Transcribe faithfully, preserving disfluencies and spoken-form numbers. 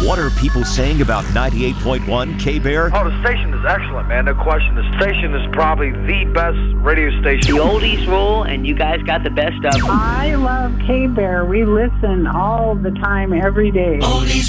What are people saying about ninety-eight point one K-Bear? Oh, the station is excellent, man. No question. The station is probably the best radio station. The oldies rule, and you guys got the best of them. I love K-Bear. We listen all the time, every day. Oldies